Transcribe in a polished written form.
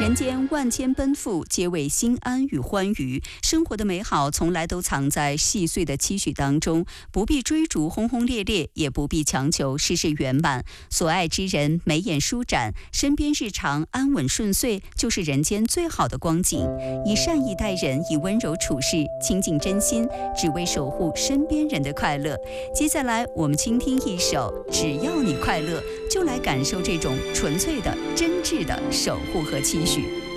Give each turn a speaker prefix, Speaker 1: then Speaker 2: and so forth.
Speaker 1: 人间万千奔赴，皆为心安与欢愉。生活的美好从来都藏在细碎的期许当中，不必追逐轰轰烈烈，也不必强求事事圆满。所爱之人眉眼舒展，身边日常安稳顺遂，就是人间最好的光景。以善意待人，以温柔处事，倾尽真心，只为守护身边人的快乐。接下来我们倾听一首《只要你快乐》，就来感受这种纯粹的、真挚的守护和期许。